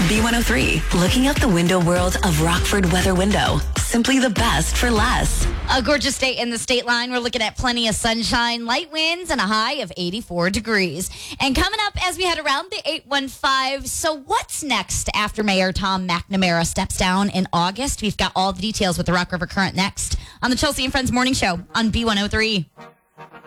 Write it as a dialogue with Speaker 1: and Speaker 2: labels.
Speaker 1: B103, looking out the window world of Rockford Weather Window. Simply the best for less.
Speaker 2: A gorgeous day in the state line. We're looking at plenty of sunshine, light winds, and a high of 84 degrees. And coming up as we head around the 815, so what's next after Mayor Tom McNamara steps down in August? We've got all the details with the Rock River Current next on the Chelsea and Friends Morning Show on B103.